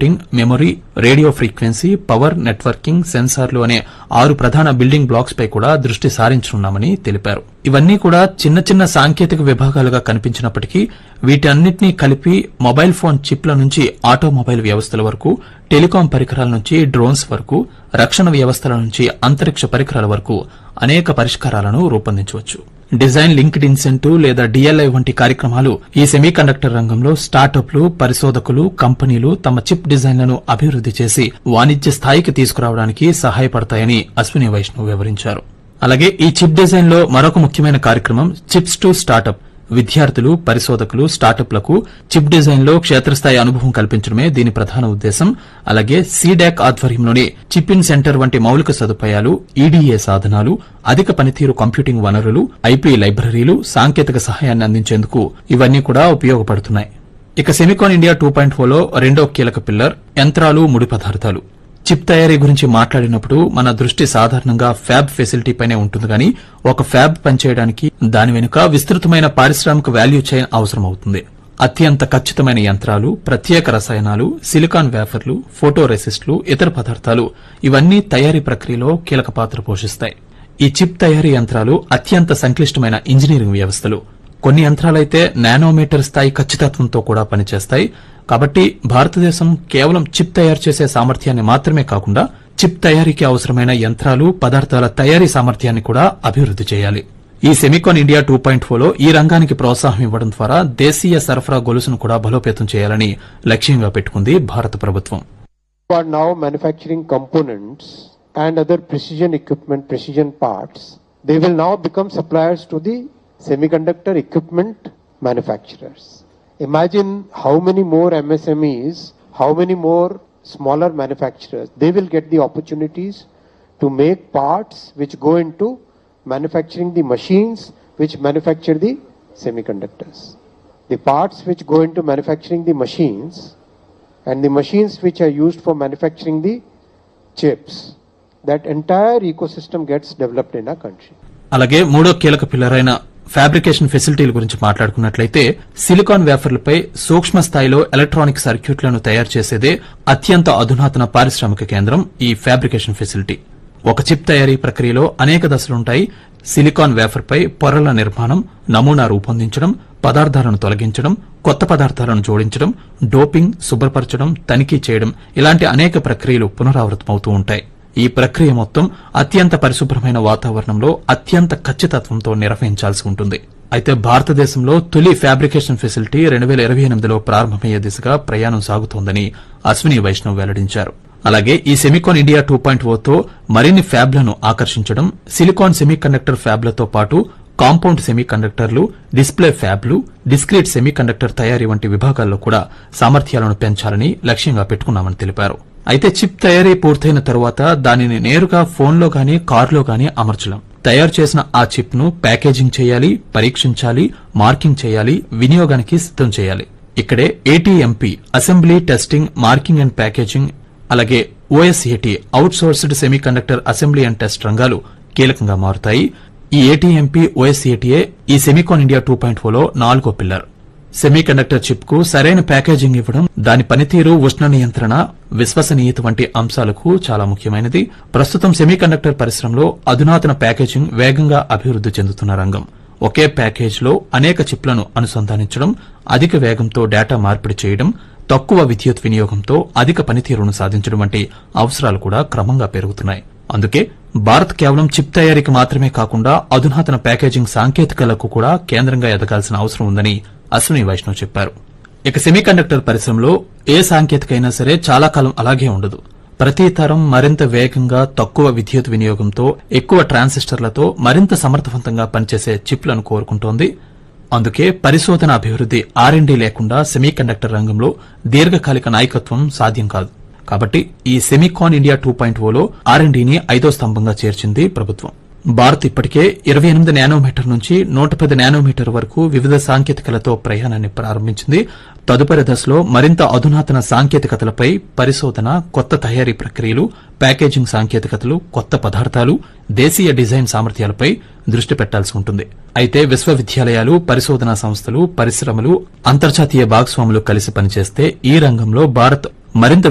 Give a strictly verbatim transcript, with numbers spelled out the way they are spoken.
Computing, memory, radio frequency, power, networking, సెన్సార్లు అనే ఆరు ప్రధాన బిల్డింగ్ బ్లాక్స్ పై కూడా దృష్టి సారించనున్నామని తెలిపారు. ఇవన్నీ కూడా చిన్న చిన్న సాంకేతిక విభాగాలుగా కనిపించినప్పటికీ వీటన్నిటినీ కలిపి మొబైల్ ఫోన్ చిప్ల నుంచి ఆటోమొబైల్ వ్యవస్థల వరకు, టెలికాం పరికరాల నుంచి డ్రోన్స్ వరకు, రక్షణ వ్యవస్థల నుంచి అంతరిక్ష పరికరాల వరకు అనేక పరిష్కారాలను రూపొందించవచ్చు. డిజైన్ లింక్డ్ ఇన్సెంటివ్ లేదా డీఎల్ఐ వంటి కార్యక్రమాలు ఈ సెమీకండక్టర్ రంగంలో స్టార్టప్లు, పరిశోధకులు, కంపెనీలు తమ చిప్ డిజైన్లను అభివృద్ది చేసి వాణిజ్య స్థాయికి తీసుకురావడానికి సహాయపడతాయని అశ్విని వైష్ణవ్ వివరించారు. అలాగే ఈ చిప్ డిజైన్ లో మరొక ముఖ్యమైన కార్యక్రమం చిప్స్ టు స్టార్టప్. విద్యార్థులు, పరిశోధకులు, స్టార్టప్లకు చిప్ డిజైన్ లో క్షేత్రస్థాయి అనుభవం కల్పించడమే దీని ప్రధాన ఉద్దేశం. అలాగే సీడాక్ ఆధ్వర్యంలోని చిప్ ఇన్ సెంటర్ వంటి మౌలిక సదుపాయాలు, ఈడీఏ సాధనాలు, అధిక పనితీరు కంప్యూటింగ్ వనరులు, ఐపీ లైబ్రరీలు, సాంకేతిక సహాయాన్ని అందించేందుకు ఇవన్నీ కూడా ఉపయోగపడుతున్నాయి. ఇక SEMICON India two point four లో రెండో కీలక పిల్లర్ యంత్రాలు, ముడి పదార్థాలు. చిప్ తయారీ గురించి మాట్లాడినప్పుడు మన దృష్టి సాధారణంగా ఫ్యాబ్ ఫెసిలిటీపైనే ఉంటుంది గానీ ఒక ఫ్యాబ్ పనిచేయడానికి దాని వెనుక విస్తృతమైన పారిశ్రామిక వాల్యూ చైన్ అవసరమవుతుంది. అత్యంత ఖచ్చితమైన యంత్రాలు, ప్రత్యేక రసాయనాలు, సిలికాన్ వేఫర్లు, ఫోటో రెసిస్ట్లు, ఇతర పదార్థాలు ఇవన్నీ తయారీ ప్రక్రియలో కీలక పాత్ర పోషిస్తాయి. ఈ చిప్ తయారీ యంత్రాలు అత్యంత సంక్లిష్టమైన ఇంజనీరింగ్ వ్యవస్థలు. కొన్ని యంత్రాలైతే నానోమీటర్ స్థాయి ఖచ్చితత్వంతో కూడా పనిచేస్తాయి. కాబట్టి భారతదేశం కేవలం చిప్ తయారు చేసే సామర్థ్యాన్ని మాత్రమే కాకుండా చిప్ తయారీకి అవసరమైన యంత్రాలు, పదార్థాల తయారీ సామర్థ్యాన్ని కూడా అభివృద్ది చేయాలి. ఈ SEMICON India two point four లో ఈ రంగానికి ప్రోత్సాహం ఇవ్వడం ద్వారా దేశీయ సరఫరా గొలుసును కూడా బలోపేతం చేయాలని లక్ష్యంగా పెట్టుకుంది భారత ప్రభుత్వం. For now manufacturing components and other precision equipment, precision parts, they will now become suppliers to the semiconductor equipment manufacturers. Imagine how many more M S M Es, how many more smaller manufacturers, they will get the opportunities to make parts which go into manufacturing the machines which manufacture the semiconductors. The parts which go into manufacturing the machines and the machines which are used for manufacturing the chips, that entire ecosystem gets developed in our country. అలాగే మూడో కీలక pillar అయిన fabrication ఫెసిలిటీల గురించి మాట్లాడుకున్నట్లయితే silicon వేఫర్లపై సూక్ష్మ స్థాయిలో electronic సర్క్యూట్లను తయారు చేసేదే అత్యంత అధునాతన పారిశ్రామిక కేంద్రం ఈ ఫ్యాబ్రికేషన్ ఫెసిలిటీ. ఒక చిప్ తయారీ ప్రక్రియలో అనేక దశలుంటాయి. సిలికాన్ వేఫర్పై పొరల నిర్మాణం, నమూనా రూపొందించడం, పదార్థాలను తొలగించడం, కొత్త పదార్థాలను జోడించడం, డోపింగ్, శుభ్రపరచడం, తనిఖీ చేయడం ఇలాంటి అనేక ప్రక్రియలు పునరావృతమవుతూ ఉంటాయి. ఈ ప్రక్రియ మొత్తం అత్యంత పరిశుభ్రమైన వాతావరణంలో అత్యంత ఖచ్చితత్వంతో నిర్వహించాల్సి ఉంటుంది. అయితే భారతదేశంలో తొలి ఫ్యాబ్రికేషన్ ఫెసిలిటీ రెండు వేల ఇరవై ఎనిమిదిలో ప్రారంభమయ్యే దిశగా ప్రయాణం సాగుతోందని అశ్విని వైష్ణవ్ వెల్లడించారు. అలాగే ఈ SEMICON India two point four తో మరిన్ని ఫ్యాబ్లను ఆకర్షించడం, సిలికాన్ సెమీకండక్టర్ ఫ్యాబ్లతో పాటు కాంపౌండ్ సెమీకండక్టర్లు, డిస్ప్లే ఫ్యాబ్లు, డిస్క్రీట్ సెమీకండక్టర్ తయారీ వంటి విభాగాల్లో కూడా సామర్థ్యాలను పెంచాలని లక్ష్యంగా పెట్టుకున్నామని తెలిపారు. అయితే చిప్ తయారీ పూర్తయిన తరువాత దానిని నేరుగా ఫోన్లో గానీ కారులో గానీ అమర్చలేం. తయారు చేసిన ఆ చిప్ ను ప్యాకేజింగ్ చేయాలి, పరీక్షించాలి, మార్కింగ్ చేయాలి, వినియోగానికి సిద్దం చేయాలి. ఇక్కడే ATMP assembly, testing, marking and packaging, అలాగే ఓఎస్ఏటీ out sourced semiconductor assembly and test రంగాలు కీలకంగా మారుతాయి. ఈ ఏటీఎంపీ, ఓఎస్ఏటీఏ ఈ SEMICON India two point four లో నాలుగో పిల్లర్. సెమీకండక్టర్ చిప్ కు సరైన ప్యాకేజింగ్ ఇవ్వడం, దాని పనితీరు, ఉష్ణ నియంత్రణ, విశ్వసనీయత వంటి అంశాలకు చాలా ముఖ్యమైనది. ప్రస్తుతం సెమీకండక్టర్ పరిశ్రమలో అధునాతన ప్యాకేజింగ్ వేగంగా అభివృద్ది చెందుతున్న రంగం. ఒకే ప్యాకేజ్ లో అనేక చిప్లను అనుసంధానించడం, అధిక వేగంతో డేటా మార్పిడి చేయడం, తక్కువ విద్యుత్ వినియోగంతో అధిక పనితీరును సాధించడం వంటి అవసరాలు కూడా క్రమంగా పెరుగుతున్నాయి. అందుకే భారత్ కేవలం చిప్ తయారీకి మాత్రమే కాకుండా అధునాతన ప్యాకేజింగ్ సాంకేతికలకు కూడా కేంద్రంగా ఎదగాల్సిన అవసరం ఉందని అశ్విని వైష్ణవ్ చెప్పారు. ఇక సెమీకండక్టర్ పరిశ్రమలో ఏ సాంకేతిక అయినా సరే చాలా కాలం అలాగే ఉండదు. ప్రతి తరం మరింత వేగంగా, తక్కువ విద్యుత్ వినియోగంతో, ఎక్కువ ట్రాన్సిస్టర్లతో మరింత సమర్థవంతంగా పనిచేసే చిప్లను కోరుకుంటోంది. అందుకే పరిశోధన, అభివృద్ది, ఆర్ అండ్ డి లేకుండా సెమీకండక్టర్ రంగంలో దీర్ఘకాలిక నాయకత్వం సాధ్యం కాదు. కాబట్టి ఈ SEMICON India two point four లో ఆర్ అండ్ డిని ఐదో స్తంభంగా చేర్చింది ప్రభుత్వం. భారత్ ఇప్పటికే ఇరవై ఎనిమిది నానోమీటర్ నుంచి నూట పది నానోమీటర్ వరకు వివిధ సాంకేతికలతో ప్రయాణాన్ని ప్రారంభించింది. తదుపరి దశలో మరింత అధునాతన సాంకేతికతలపై పరిశోధన, కొత్త తయారీ ప్రక్రియలు, ప్యాకేజింగ్ సాంకేతికతలు, కొత్త పదార్థాలు, దేశీయ డిజైన్ సామర్థ్యాలపై దృష్టి పెట్టాల్సి ఉంటుంది. అయితే విశ్వవిద్యాలయాలు, పరిశోధనా సంస్థలు, పరిశ్రమలు, అంతర్జాతీయ భాగస్వాములు కలిసి పనిచేస్తే ఈ రంగంలో భారత్ మరింత